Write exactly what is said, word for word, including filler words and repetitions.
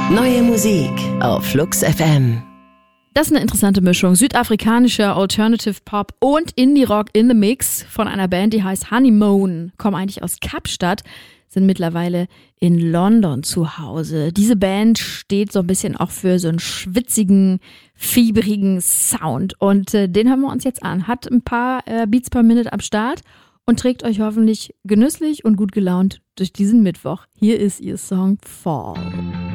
Neue Musik auf Flux F M. Das ist eine interessante Mischung. Südafrikanischer Alternative Pop und Indie Rock in the Mix von einer Band, die heißt Honeymoon. Kommen eigentlich aus Kapstadt, sind mittlerweile in London zu Hause. Diese Band steht so ein bisschen auch für so einen schwitzigen, fiebrigen Sound. Und äh, den hören wir uns jetzt an. Hat ein paar äh, Beats per Minute am Start und trägt euch hoffentlich genüsslich und gut gelaunt durch diesen Mittwoch. Hier ist ihr Song Fall.